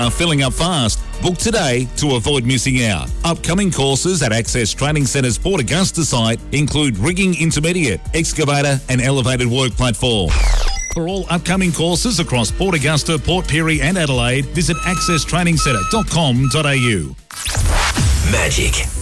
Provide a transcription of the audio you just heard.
are filling up fast. Book today to avoid missing out. Upcoming courses at Access Training Centre's Port Augusta site include rigging intermediate, excavator and elevated work platform. For all upcoming courses across Port Augusta, Port Pirie and Adelaide, visit accesstrainingsentre.com.au. Magic